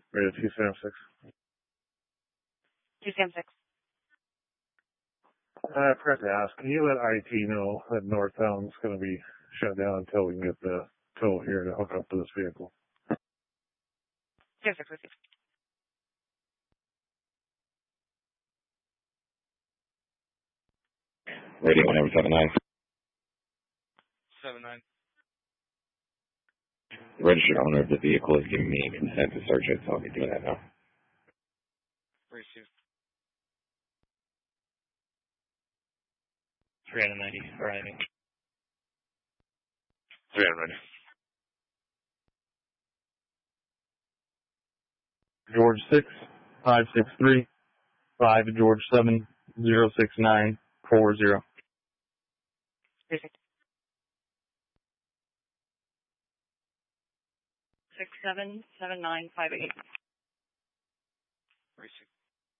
Radio 276. 276. I forgot to ask, can you let IT know that Northbound's going to be shut down until we can get the tow here to hook up to this vehicle? 276 with you. Radio 179. 79. The registered owner of the vehicle is giving me consent to search it, so I'll be doing that now. Received. 390, arriving. 390. George 6, 563, 5 George 7, 069, 40. Perfect. 677958. Received.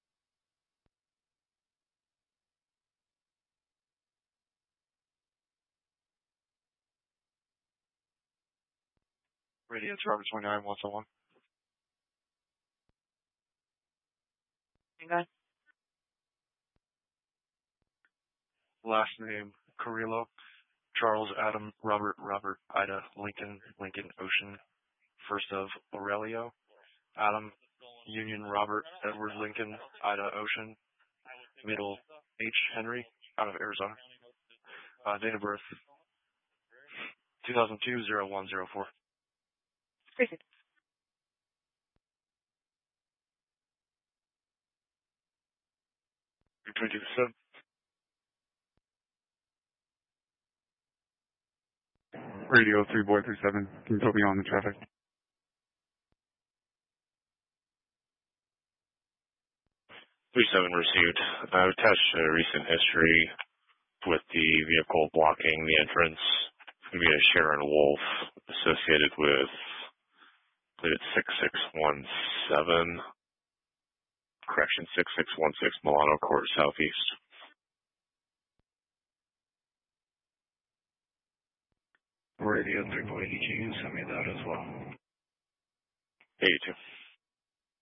Radio Charter 29, 101. Hang on. Last name, Carrillo. Charles, Adam, Robert, Ida, Lincoln, Ocean. First of Aurelio. Adam, Union, Robert, Edward, Lincoln, Ida, Ocean. Middle, H. Henry, out of Arizona. Date of birth, 2002-0104. Perfect. Between 2 Radio 3 Boy 37. Can you put me on the traffic? 37 received. I've attached a recent history with the vehicle blocking the entrance. It's going to be a Sharon Wolf associated with, I believe it's 6617. Correction, 6616 Milano Court Southeast. Radio 382, send me that as well. 82.